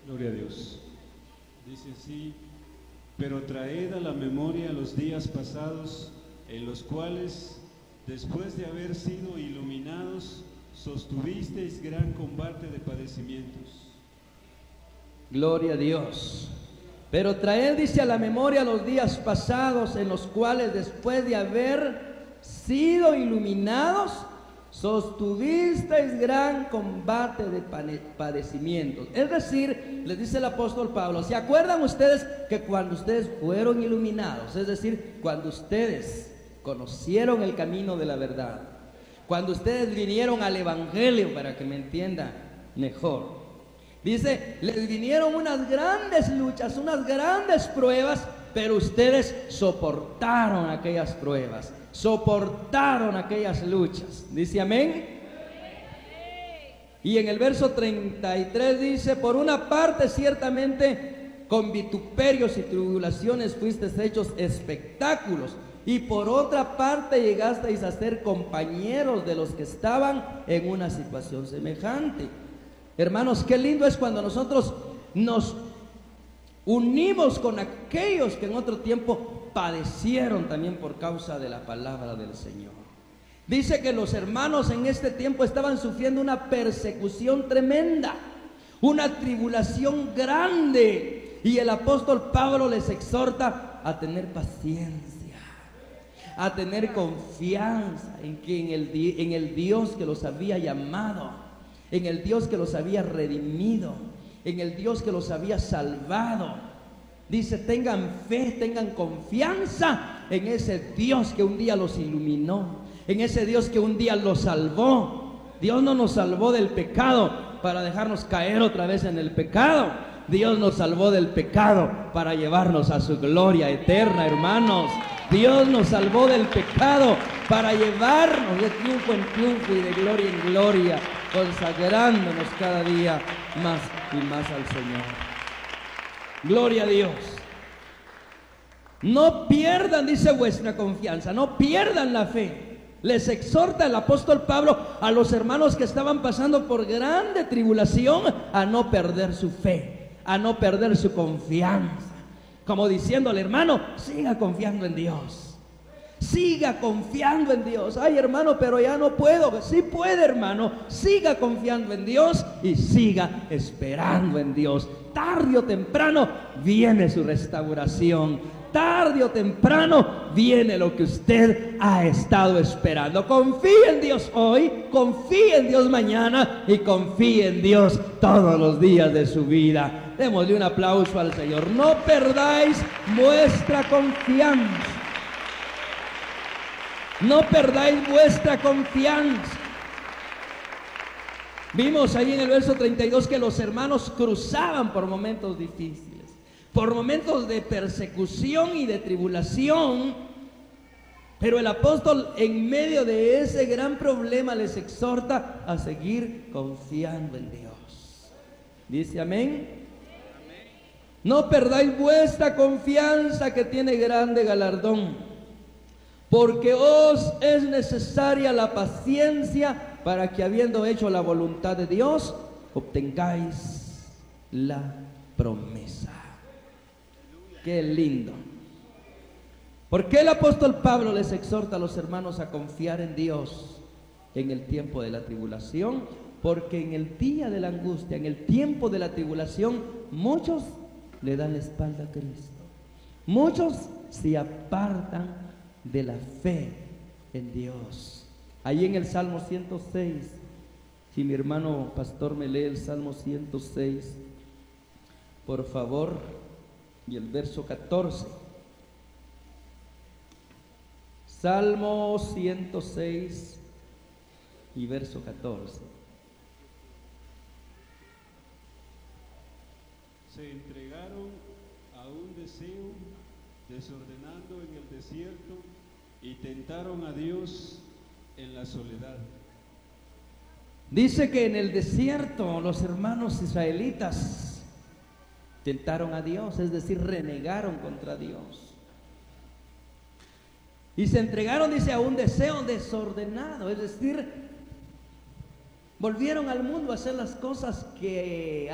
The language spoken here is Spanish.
Gloria a Dios. Dice así: pero traed a la memoria los días pasados, en los cuales, después de haber sido iluminados, sostuvisteis gran combate de padecimientos. Gloria a Dios. Pero traed, dice, a la memoria los días pasados, en los cuales, después de haber sido iluminados, sostuvisteis gran combate de padecimientos. Es decir, les dice el apóstol Pablo, ¿se acuerdan ustedes que cuando ustedes fueron iluminados, es decir, cuando ustedes conocieron el camino de la verdad, cuando ustedes vinieron al evangelio, para que me entiendan mejor, dice, les vinieron unas grandes luchas, unas grandes pruebas, pero ustedes soportaron aquellas pruebas, soportaron aquellas luchas. Dice amén. Y en el verso 33 dice: por una parte ciertamente con vituperios y tribulaciones fuisteis hechos espectáculos, y por otra parte llegasteis a ser compañeros de los que estaban en una situación semejante. Hermanos, qué lindo es cuando nosotros nos unimos con aquellos que en otro tiempo padecieron también por causa de la palabra del Señor. Dice que los hermanos en este tiempo estaban sufriendo una persecución tremenda, una tribulación grande, y el apóstol Pablo les exhorta a tener paciencia, a tener confianza en que en el Dios que los había llamado, en el Dios que los había redimido, en el Dios que los había salvado. Dice, tengan fe, tengan confianza en ese Dios que un día los iluminó, en ese Dios que un día los salvó. Dios no nos salvó del pecado para dejarnos caer otra vez en el pecado. Dios nos salvó del pecado para llevarnos a su gloria eterna, hermanos. Dios nos salvó del pecado para llevarnos de triunfo en triunfo y de gloria en gloria, consagrándonos cada día más y más al Señor. Gloria a Dios. No pierdan, dice, vuestra confianza, no pierdan la fe. Les exhorta el apóstol Pablo a los hermanos que estaban pasando por grande tribulación a no perder su fe, a no perder su confianza, como diciéndole, hermano, siga confiando en Dios, siga confiando en Dios. Ay, hermano, pero ya no puedo. Sí puede, hermano. Siga confiando en Dios y siga esperando en Dios. Tarde o temprano viene su restauración. Tarde o temprano viene lo que usted ha estado esperando. Confíe en Dios hoy, confíe en Dios mañana y confíe en Dios todos los días de su vida. Démosle un aplauso al Señor. No perdáis vuestra confianza. No perdáis vuestra confianza. Vimos ahí en el verso 32 que los hermanos cruzaban por momentos difíciles, por momentos de persecución y de tribulación, pero el apóstol en medio de ese gran problema les exhorta a seguir confiando en Dios. Dice amén. No perdáis vuestra confianza, que tiene grande galardón, porque os es necesaria la paciencia para que, habiendo hecho la voluntad de Dios, obtengáis la promesa. Qué lindo. ¿Por qué el apóstol Pablo les exhorta a los hermanos a confiar en Dios en el tiempo de la tribulación? Porque en el día de la angustia, en el tiempo de la tribulación, muchos le dan la espalda a Cristo. Muchos se apartan de la fe en Dios. Ahí en el Salmo 106, si mi hermano pastor me lee el Salmo 106, por favor, y el verso 14. Salmo 106 y verso 14. Se entregaron a un deseo, desordenando en el desierto, y tentaron a Dios en la soledad. Dice que en el desierto los hermanos israelitas tentaron a Dios, es decir, renegaron contra Dios. Y se entregaron, dice, a un deseo desordenado, es decir, volvieron al mundo a hacer las cosas que